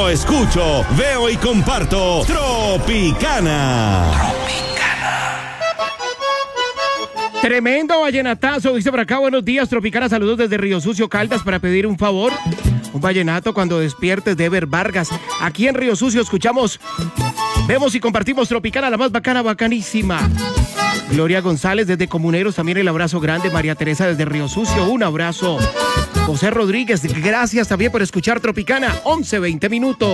escucho, veo y comparto Tropicana. Tremendo vallenatazo, dice por acá, buenos días, Tropicana, saludos desde Río Sucio, Caldas, para pedir un favor. Un vallenato cuando despiertes de Ever Vargas. Aquí en Río Sucio escuchamos, vemos y compartimos Tropicana, la más bacana, bacanísima. Gloria González desde Comuneros, también el abrazo grande. María Teresa desde Río Sucio, un abrazo. José Rodríguez, gracias también por escuchar Tropicana, 11:20 minutos.